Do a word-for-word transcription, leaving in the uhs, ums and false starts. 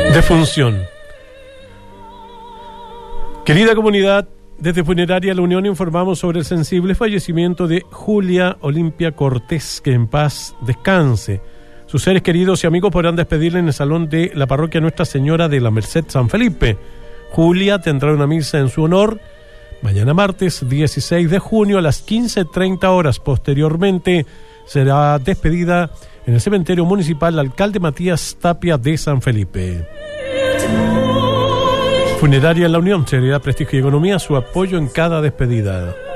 Defunción. Querida comunidad, desde Funeraria La Unión informamos sobre el sensible fallecimiento de Julia Olimpia Cortés, que en paz descanse. Sus seres queridos y amigos podrán despedirle en el salón de la parroquia Nuestra Señora de la Merced San Felipe. Julia tendrá una misa en su honor mañana martes dieciséis de junio a las quince treinta horas. Posteriormente será despedida en el cementerio municipal Alcalde Matías Tapia de San Felipe. Funeraria La Unión, seriedad, prestigio y economía, su apoyo en cada despedida.